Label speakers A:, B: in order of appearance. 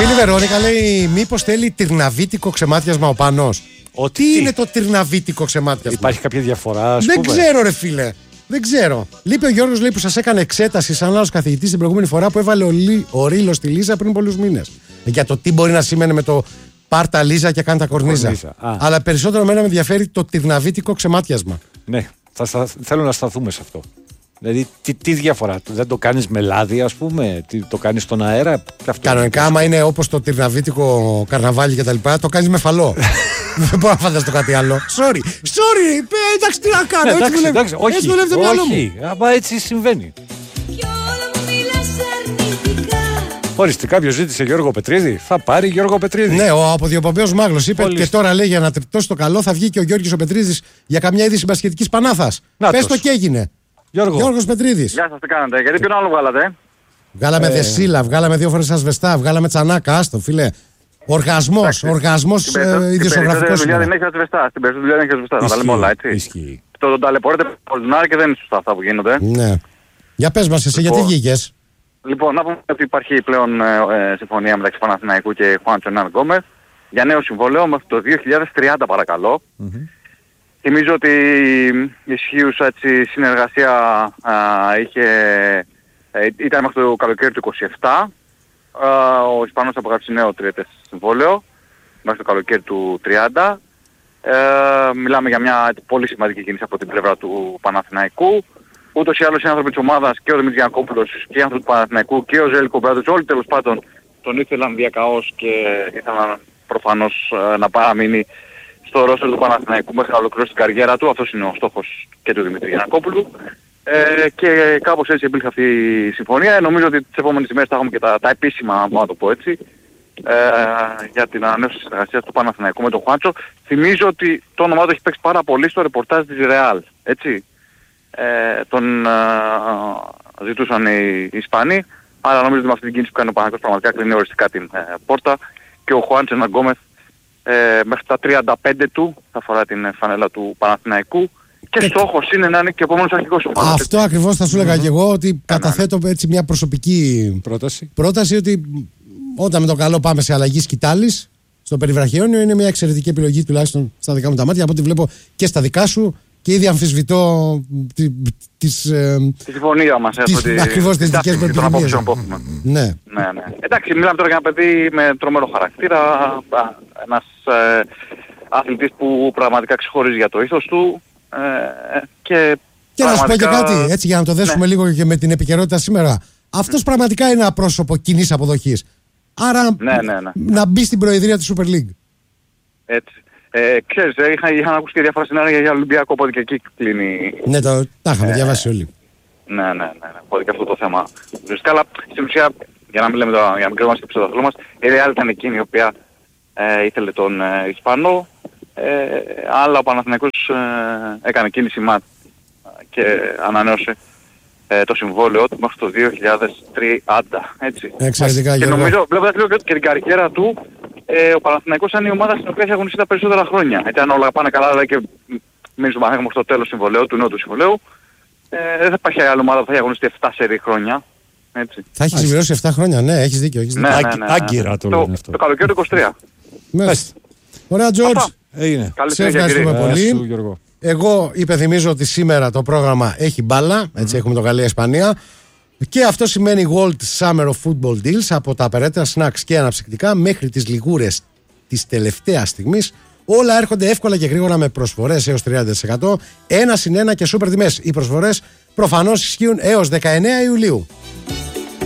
A: φίλη Βερόνικα λέει: μήπως θέλει τυρναβίτικο ξεμάτιασμα ο Πάνος? Τι είναι το τυρναβίτικο ξεμάτιασμα?
B: Υπάρχει κάποια διαφορά, ας
A: Δεν
B: πούμε?
A: ξέρω, ρε φίλε. Δεν ξέρω. Λείπει ο Γιώργος, λέει, που σας έκανε εξέταση σαν άλλος καθηγητής την προηγούμενη φορά που έβαλε ο Ρήλος στη Λίζα πριν πολλούς μήνες. Για το τι μπορεί να σημαίνει με το πάρτα Λίζα και κάνει τα κορνίζα. Αλλά περισσότερο εμένα με ενδιαφέρει το τυρναβίτικο ξεμάτιασμα.
B: Ναι, θέλω να σταθούμε σε αυτό. Δηλαδή, τι διαφορά, δεν το κάνεις με λάδι, ας πούμε, το κάνεις στον αέρα?
A: Κανονικά, άμα είναι όπως το τυρναβίτικο καρναβάλι κτλ., το κάνεις με φαλό. Δεν μπορώ να φανταστώ κάτι άλλο. Sorry, εντάξει, τι να κάνω. Έτσι δουλεύει το μυαλό μου.
B: Όχι, αλλά έτσι συμβαίνει. Ορίστε, κάποιος ζήτησε Γιώργο Πετρίδη, θα πάρει Γιώργο Πετρίδη.
A: Ναι, ο αποδιοπομπαίος Μάγλος είπε και τώρα λέει για να τριπτώσει το καλό θα βγει και ο Γιώργος ο Πετρίδης για καμιά είδηση μπασκετικής πανάθας. Πες το και έγινε. Γιώργος Πετρίδης.
C: Γεια σας, τι κάνετε? Γιατί ποιον άλλο βγάλατε?
A: Βγάλαμε Δεσίλα, βγάλαμε 2 φορές Ασβεστά, βγάλαμε Τσανάκα, άστο φίλε. Οργασμός ιδιοσιογραφικός.
C: Στην δουλειά δεν έχει Ασβεστά, στην περισσότερη δουλειά δεν έχει Ασβεστά, να τα λέμε όλα, έτσι.
B: Ισχύει.
C: Το ταλαιπωρείτε πολυνάρι και δεν είναι σωστά αυτά που γίνονται.
A: Ναι. Για πες μας εσύ, γιατί βγήκες?
C: Λοιπόν, να πούμε ότι υπάρχει πλέον συμφωνία μεταξύ Παναθηναϊκού και Χουάντσο Ερνάν Γκόμεθ για νέο συμβόλαιο μέχρι το 2030 παρακαλώ. Θυμίζω ότι η ισχύουσα συνεργασία ήταν μέχρι το καλοκαίρι του 27. Ο Ισπανός απογράψει νέο τριετές συμβόλαιο μέχρι το καλοκαίρι του 30. Μιλάμε για μια πολύ σημαντική κίνηση από την πλευρά του Παναθηναϊκού. Ούτως ή άλλως οι άνθρωποι της ομάδας και ο Δημήτρης Γιαννακόπουλος και οι άνθρωποι του Παναθηναϊκού και ο Ζέλικο Μπράδος, όλοι τέλος πάντων τον ήθελαν διακαώς και ήθελαν προφανώς να παραμείνει στο ρόστερ του Παναθηναϊκού μέχρι να ολοκληρώσει την καριέρα του. Αυτός είναι ο στόχος και του Δημήτρη Γιαννακόπουλου. Και κάπως έτσι επήλθε αυτή η συμφωνία. Νομίζω ότι τις επόμενες ημέρες θα έχουμε και τα επίσημα, να το πω έτσι, για την ανανέωση της συνεργασίας του Παναθηναϊκού με τον Χουάντσο. Θυμίζω ότι το όνομά του έχει παίξει πάρα πολύ στο ρεπορτάζ της Real, έτσι. Τον ζητούσαν οι Ισπανοί, άρα νομίζω ότι με αυτή την κίνηση που κάνει ο Παναθηναϊκός πραγματικά κλείνει οριστικά την πόρτα και ο Χουάντσο Ερνάν Γκόμεθ μέχρι τα 35 του θα φορά την φανέλα του Παναθηναϊκού και στόχος είναι να είναι και επόμενος αρχηγός ομάδας.
A: Αυτό ακριβώς θα σου έλεγα και εγώ, ότι καταθέτω έτσι μια προσωπική πρόταση ότι όταν με το καλό πάμε σε αλλαγή σκητάλης στο περιβραχιόνιο είναι μια εξαιρετική επιλογή, τουλάχιστον στα δικά μου τα μάτια, από ό,τι βλέπω και στα δικά σου. Και ήδη αμφισβητώ τη
C: συμφωνία μας.
A: Ακριβώς τις δικές μου επιθυμίες. Ναι.
C: Εντάξει, μιλάμε τώρα για ένα παιδί με τρομερό χαρακτήρα. Ένας αθλητής που πραγματικά ξεχωρίζει για το ήθος του. Και
A: να σου πω και κάτι, έτσι για να το δέσουμε λίγο και με την επικαιρότητα σήμερα. Αυτός πραγματικά είναι ένα πρόσωπο κοινής αποδοχής. Άρα να μπει στην προεδρία του Super League.
C: Έτσι. Ξέρεις, είχαν ακούσει και διάφορα σενάρια για Ολυμπιακό, οπότε και εκεί κλείνει.
A: Ναι, τα είχαμε διαβάσει όλοι.
C: Ναι, οπότε και αυτό το θέμα. Ουσιαστικά, αλλά στην ουσία, για να μην λέμε τώρα, για να μην κρύβομαστε στο δάχτυλό μας, η Real ήταν εκείνη η οποία ήθελε τον Ισπανό, αλλά ο Παναθηναϊκός έκανε κίνηση και ανανέωσε το συμβόλαιό του μέχρι το 2030. Έτσι.
A: Εξαιρετικά,
C: και νομίζω, βλέποντας λίγο και την καριέρα του, ο Παναθηναϊκός είναι η ομάδα στην οποία θα αγωνιστεί τα περισσότερα χρόνια. Έτσι, αν όλα πάνε καλά, δηλαδή και μείνει στον Παναθηναϊκό μέχρι το τέλος του νέου του συμβολέου, δεν θα υπάρχει άλλη ομάδα που θα έχει αγωνιστεί 7 σερί χρόνια. Έτσι.
A: Θα έχει συμπληρώσει 7 χρόνια, ναι, έχεις δίκιο.
B: Άγκυρα το λένε αυτό.
C: Το καλοκαίρι του 23.
A: Μάλιστα. Ωραία, Τζορτζ. Σε ευχαριστούμε πολύ. Εγώ υπενθυμίζω ότι σήμερα το πρόγραμμα έχει μπάλα, έτσι έχουμε το Γαλλία-Ισπανία. Και αυτό σημαίνει World Summer of Football Deals από τα απαραίτητα snacks και αναψυκτικά μέχρι τις λιγούρες της τελευταίας στιγμής. Όλα έρχονται εύκολα και γρήγορα με προσφορές έως 30%. 1+1 και σούπερ τιμές. Οι προσφορές προφανώς ισχύουν έως 19 Ιουλίου.